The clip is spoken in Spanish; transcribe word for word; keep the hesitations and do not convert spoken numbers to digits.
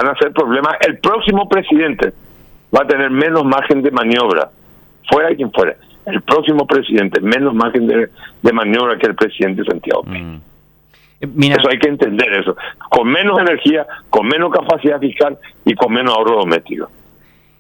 van a ser problemas. El próximo presidente va a tener menos margen de maniobra, fuera de quien fuera. El próximo presidente, menos margen de, de maniobra que el presidente Santiago Peña. Mm. Mira, eso hay que entender eso. Con menos energía, con menos capacidad fiscal y con menos ahorro doméstico.